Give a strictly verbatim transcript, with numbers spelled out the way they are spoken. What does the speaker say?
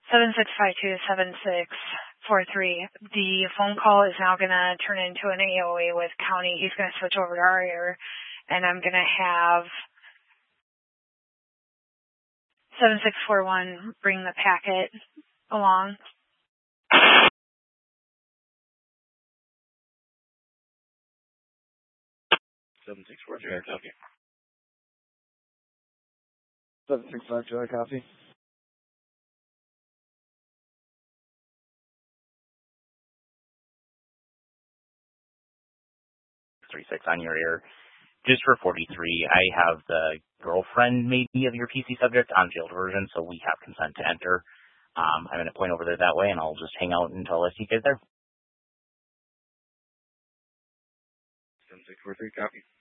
seven six five two seven six four three. The phone call is now going to turn into an A O A with County. He's going to switch over to our air, and I'm going to have seven six four one bring the packet along. seven six four zero, copy. seven six five zero, copy. three six on your ear. Just for forty-three, I have the girlfriend maybe of your P C subject on jailed version, so we have consent to enter. Um, I'm going to point over there that way, and I'll just hang out until I see you guys there. seven six four three, copy.